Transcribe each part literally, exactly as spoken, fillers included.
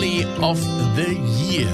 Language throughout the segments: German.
Rally of the Year.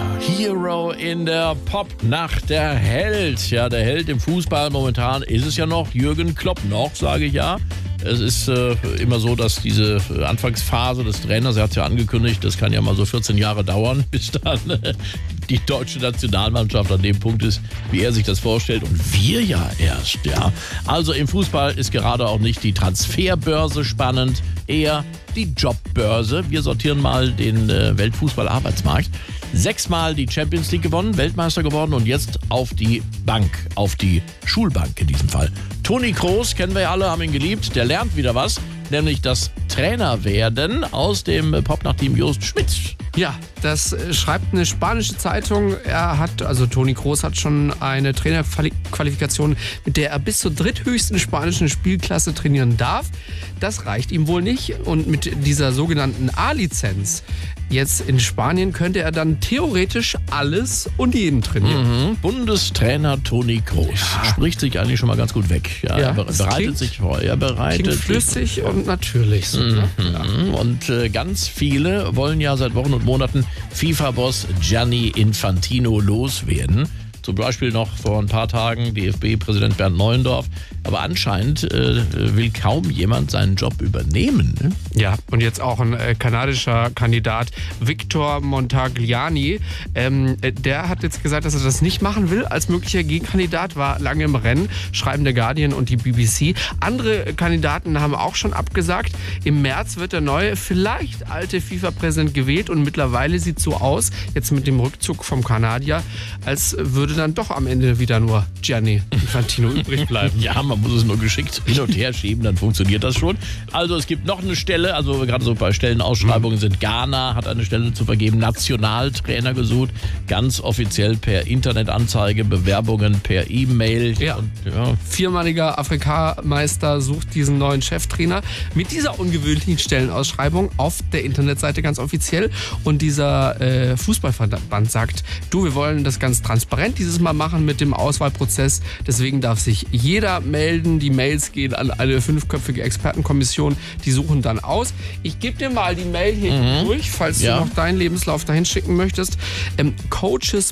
Hero in der Popnacht, der Held. Ja, der Held im Fußball momentan ist es ja noch Jürgen Klopp. Noch, sage ich ja. Es ist äh, immer so, dass diese Anfangsphase des Trainers, er hat es ja angekündigt, das kann ja mal so vierzehn Jahre dauern, bis dann äh, die deutsche Nationalmannschaft an dem Punkt ist, wie er sich das vorstellt. Und wir ja erst, ja. Also im Fußball ist gerade auch nicht die Transferbörse spannend, eher die Jobbörse. Wir sortieren mal den äh, Weltfußball-Arbeitsmarkt. Sechsmal die Champions League gewonnen, Weltmeister geworden und jetzt auf die Bank, auf die Schulbank in diesem Fall. Toni Kroos, kennen wir ja alle, haben ihn geliebt, der lernt wieder was, nämlich das Trainerwerden aus dem Popnacht-Team Jost Schmidt. Ja, das schreibt eine spanische Zeitung. Er hat, also Toni Kroos hat schon eine Trainerqualifikation, mit der er bis zur dritthöchsten spanischen Spielklasse trainieren darf. Das reicht ihm wohl nicht und mit dieser sogenannten A-Lizenz jetzt in Spanien könnte er dann theoretisch alles und jeden trainieren. Mhm. Bundestrainer Toni Kroos ja. spricht sich eigentlich schon mal ganz gut weg. Ja, ja, er bereitet klingt, sich vor. Er bereitet klingt flüssig sich, und natürlich. So, mhm. ja. Und äh, ganz viele wollen ja seit Wochen und Monaten FIFA-Boss Gianni Infantino loswerden. Zum Beispiel noch vor ein paar Tagen D F B-Präsident Bernd Neuendorf. Aber anscheinend äh, will kaum jemand seinen Job übernehmen. Ne? Ja, und jetzt auch ein äh, kanadischer Kandidat, Victor Montagliani. Ähm, der hat jetzt gesagt, dass er das nicht machen will. Als möglicher Gegenkandidat war lange im Rennen, schreiben der Guardian und die B B C. Andere Kandidaten haben auch schon abgesagt. Im März wird der neue, vielleicht alte FIFA-Präsident gewählt und mittlerweile sieht es so aus, jetzt mit dem Rückzug vom Kanadier, als würde dann doch am Ende wieder nur Gianni Infantino übrig bleiben. Ja, man muss es nur geschickt hin und her schieben, dann funktioniert das schon. Also es gibt noch eine Stelle, also gerade so bei Stellenausschreibungen sind Ghana, hat eine Stelle zu vergeben, Nationaltrainer gesucht, ganz offiziell per Internetanzeige, Bewerbungen per E-Mail. Ja. Und, ja. Viermaliger Afrikameister sucht diesen neuen Cheftrainer mit dieser ungewöhnlichen Stellenausschreibung auf der Internetseite ganz offiziell. Und dieser äh, Fußballverband sagt, du, wir wollen das ganz transparent dieses Mal machen mit dem Auswahlprozess. Deswegen darf sich jeder melden. Die Mails gehen an eine fünfköpfige Expertenkommission. Die suchen dann aus. Ich gebe dir mal die Mail hier mhm. durch, falls ja. du noch deinen Lebenslauf dahin schicken möchtest. Ähm, coaches.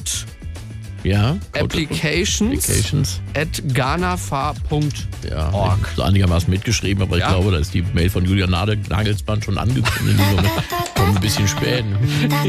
Ja, Applications, Applications at ghanafahr punkt org. Ja, so einigermaßen mitgeschrieben, aber ich ja. glaube, da ist die Mail von Julian Nagelsmann schon angekommen. Kommt ein bisschen spät.